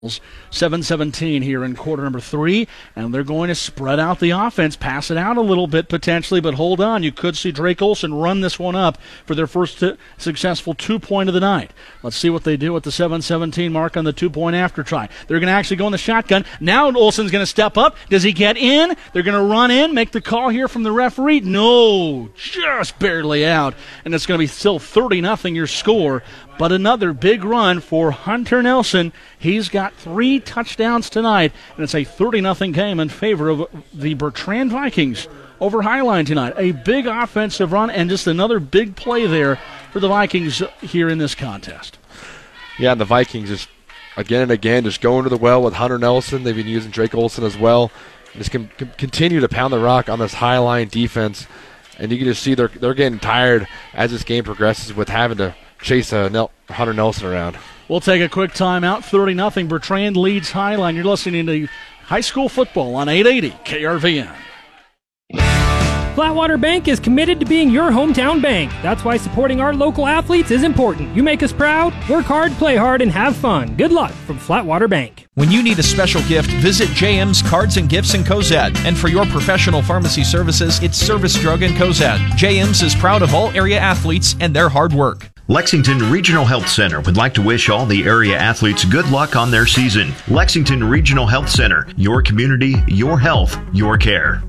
7:17 here in quarter number 3, and they're going to spread out the offense, pass it out a little bit potentially, but hold on. You could see Drake Olson run this one up for their first successful 2-point of the night. Let's see what they do at the 7:17 mark on the 2-point after try. They're going to actually go in the shotgun. Now Olson's going to step up. Does he get in? They're going to run in, make the call here from the referee. No, just barely out, and it's going to be still 30-0 your score. But another big run for Hunter Nelson. He's got 3 touchdowns tonight, and it's a 30-0 game in favor of the Bertrand Vikings over Highline tonight. A big offensive run and just another big play there for the Vikings here in this contest. Yeah, and the Vikings just again and again just going to the well with Hunter Nelson. They've been using Drake Olson as well. Just continue to pound the rock on this Highline defense, and you can just see they're getting tired as this game progresses with having to chase Hunter Nelson around. We'll take a quick timeout. 30-0. Bertrand leads Highline. You're listening to high school football on 880 KRVN. Flatwater Bank is committed to being your hometown bank. That's why supporting our local athletes is important. You make us proud, work hard, play hard, and have fun. Good luck from Flatwater Bank. When you need a special gift, visit JM's Cards and Gifts in Cozad. And for your professional pharmacy services, it's Service Drug in Cozad. JM's is proud of all area athletes and their hard work. Lexington Regional Health Center would like to wish all the area athletes good luck on their season. Lexington Regional Health Center, your community, your health, your care.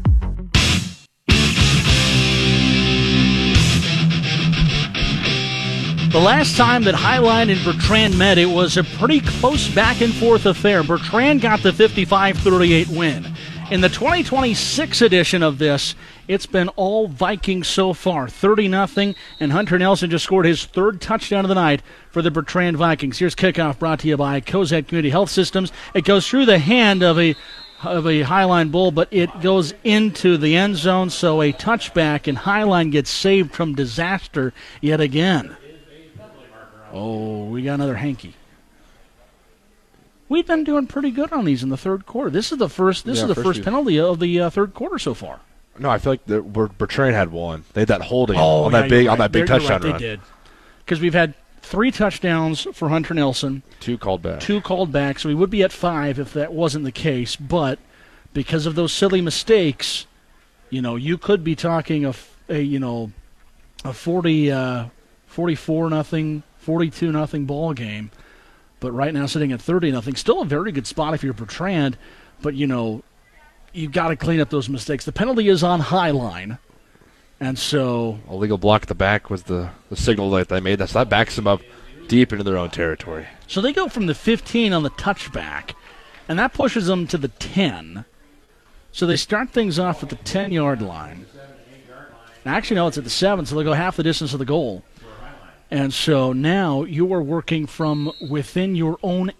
The last time that Highline and Bertrand met, it was a pretty close back-and-forth affair. Bertrand got the 55-38 win. In the 2026 edition of this, it's been all Vikings so far, 30-0, and Hunter Nelson just scored his 3rd touchdown of the night for the Bertrand Vikings. Here's kickoff brought to you by Cozad Community Health Systems. It goes through the hand of a Highline Bull, but it goes into the end zone, so a touchback, and Highline gets saved from disaster yet again. Oh, we got another hanky. We've been doing pretty good on these in the third quarter. This is the first penalty of the third quarter so far. No, I feel like Bertrand had one. They had that holding on that big touchdown run. They did. Because we've had 3 touchdowns for Hunter Nelson. 2 called back. 2 called back, so we would be at 5 if that wasn't the case. But because of those silly mistakes, you could be talking a 44-0, 42-0 ball game. But right now sitting at 30-0, still a very good spot if you're Bertrand. But, you've got to clean up those mistakes. The penalty is on Highline. And so illegal block at the back was the signal that they made. So that backs them up deep into their own territory. So they go from the 15 on the touchback, and that pushes them to the 10. So they start things off at the 10-yard line. Actually, no, it's at the 7, so they'll go half the distance of the goal. And so now you are working from within your own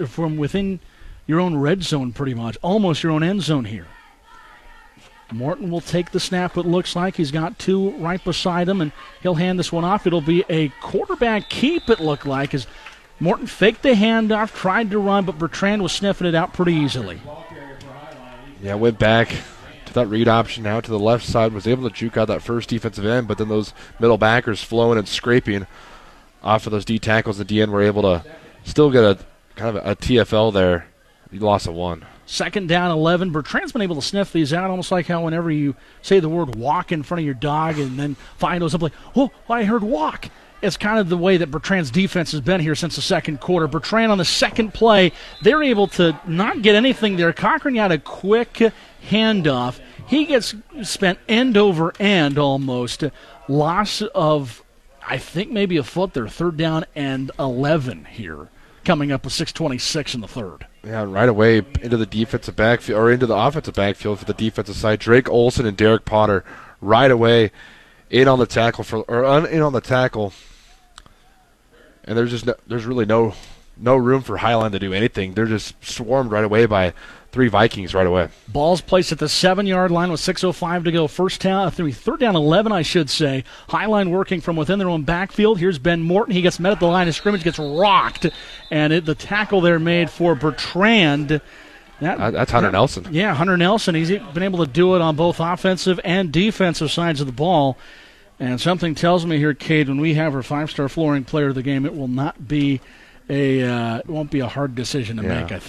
red zone pretty much, almost your own end zone here. Morton will take the snap, it looks like. He's got 2 right beside him, and he'll hand this one off. It'll be a quarterback keep, it looked like, as Morton faked the handoff, tried to run, but Bertrand was sniffing it out pretty easily. Yeah, went back to that read option now to the left side, was able to juke out that first defensive end, but then those middle backers flowing and scraping off of those D tackles. The DN were able to still get a kind of a TFL there. He lost a 1. 2nd down, 11. Bertrand's been able to sniff these out, almost like how whenever you say the word walk in front of your dog and then find out something like, oh, I heard walk. It's kind of the way that Bertrand's defense has been here since the second quarter. Bertrand on the second play, they're able to not get anything there. Cochran got a quick handoff. He gets spent end over end almost. Loss of, I think, maybe a foot there. 3rd down and 11 here, coming up with 6:26 in the third. Yeah, right away into the defensive backfield, or into the offensive backfield for the defensive side. Drake Olson and Derek Potter right away in on the tackle and there's really no room for Highline to do anything. They're just swarmed right away by 3 Vikings right away. Ball's placed at the 7-yard line with 6:05 to go. 3rd down 11, I should say. Highline working from within their own backfield. Here's Ben Morton. He gets met at the line of scrimmage, gets rocked, and the tackle there made for Bertrand. That's Hunter Nelson. Yeah, Hunter Nelson. He's been able to do it on both offensive and defensive sides of the ball. And something tells me here, Cade, when we have our 5-star flooring player of the game, it will not be a hard decision to make, I think.